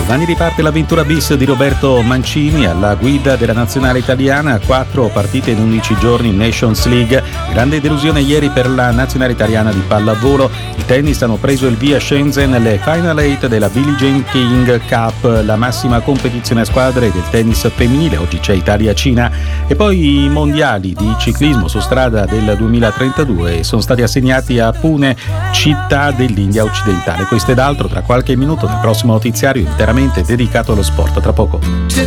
Domani riparte l'avventura bis di Roberto Mancini alla guida della nazionale italiana, 4 partite in 11 giorni in Nations League. Grande delusione ieri per la nazionale italiana di pallavolo. Il tennis hanno preso il via a Shenzhen le Final 8 della Billie Jean King Cup, la massima competizione a squadre del tennis femminile. Oggi c'è Italia-Cina. E poi i mondiali di ciclismo su strada del 2032 sono stati assegnati a Pune, città dell'India occidentale. Questo ed altro tra qualche minuto nel prossimo notiziario interamente dedicato allo sport. Tra poco.